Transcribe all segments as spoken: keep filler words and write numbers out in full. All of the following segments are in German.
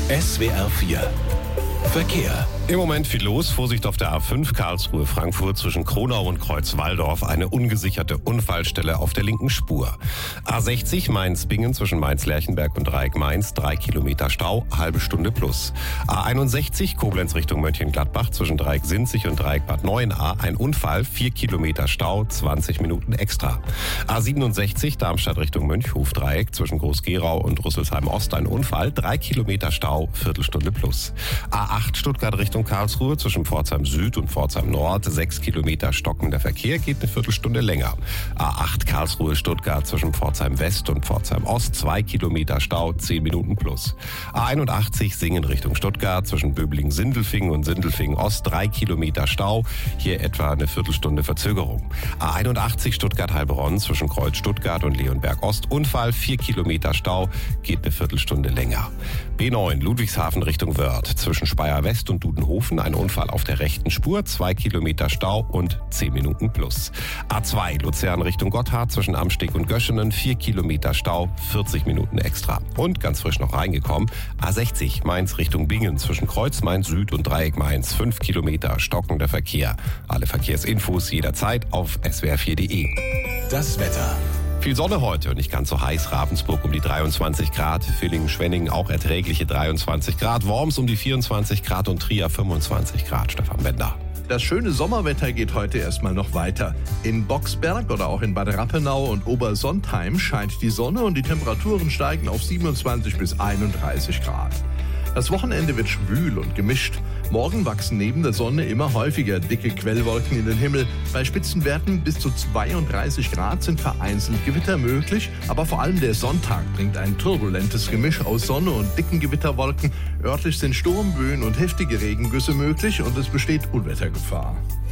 S W R vier Verkehr. Im Moment viel los. Vorsicht auf der A fünf Karlsruhe-Frankfurt zwischen Kronau und Kreuzwaldorf. Eine ungesicherte Unfallstelle auf der linken Spur. A sechzig Mainz-Bingen zwischen Mainz-Lerchenberg und Dreieck Mainz. Drei Kilometer Stau, halbe Stunde plus. A einundsechzig Koblenz Richtung Mönchengladbach zwischen Dreieck Sinzig und Dreieck Bad Neuenahr. Ein Unfall, vier Kilometer Stau, zwanzig Minuten extra. A siebenundsechzig Darmstadt Richtung Mönchhof-Dreieck zwischen Groß-Gerau und Rüsselsheim-Ost. Ein Unfall, drei Kilometer Stau, Viertelstunde plus. A acht Stuttgart Richtung Karlsruhe zwischen Pforzheim Süd und Pforzheim Nord. Sechs Kilometer stockender Verkehr, geht eine Viertelstunde länger. A acht Karlsruhe Stuttgart zwischen Pforzheim West und Pforzheim Ost. Zwei Kilometer Stau, zehn Minuten plus. A einundachtzig Singen Richtung Stuttgart zwischen Böblingen-Sindelfingen und Sindelfingen Ost. Drei Kilometer Stau, hier etwa eine Viertelstunde Verzögerung. A einundachtzig Stuttgart-Heilbronn zwischen Kreuz Stuttgart und Leonberg Ost. Unfall, vier Kilometer Stau, geht eine Viertelstunde länger. B neun Ludwigshafen Richtung Wörth zwischen Speyer West und Dudenhofen. Ein Unfall auf der rechten Spur, zwei Kilometer Stau und zehn Minuten plus. A zwei Luzern Richtung Gotthard zwischen Amsteg und Göschenen. vier Kilometer Stau, vierzig Minuten extra. Und ganz frisch noch reingekommen, A sechzig Mainz Richtung Bingen zwischen Kreuz Mainz Süd und Dreieck Mainz. fünf Kilometer stockender Verkehr. Alle Verkehrsinfos jederzeit auf S W R vier Punkt de. Das Wetter. Viel Sonne heute und nicht ganz so heiß. Ravensburg um die dreiundzwanzig Grad, Villingen, Schwenningen auch erträgliche dreiundzwanzig Grad, Worms um die vierundzwanzig Grad und Trier fünfundzwanzig Grad. Stefan Bender. Das schöne Sommerwetter geht heute erstmal noch weiter. In Boxberg oder auch in Bad Rappenau und Obersontheim scheint die Sonne und die Temperaturen steigen auf siebenundzwanzig bis einunddreißig Grad. Das Wochenende wird schwül und gemischt. Morgen wachsen neben der Sonne immer häufiger dicke Quellwolken in den Himmel. Bei Spitzenwerten bis zu zweiunddreißig Grad sind vereinzelt Gewitter möglich. Aber vor allem der Sonntag bringt ein turbulentes Gemisch aus Sonne und dicken Gewitterwolken. Örtlich sind Sturmböen und heftige Regengüsse möglich und es besteht Unwettergefahr.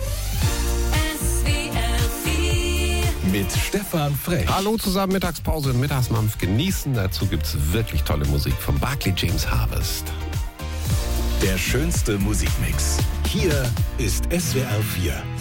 Mit Stefan Frech. Hallo zusammen, Mittagspause und Mittagsmampf genießen. Dazu gibt's wirklich tolle Musik von Barclay James Harvest. Der schönste Musikmix. Hier ist S W R vier.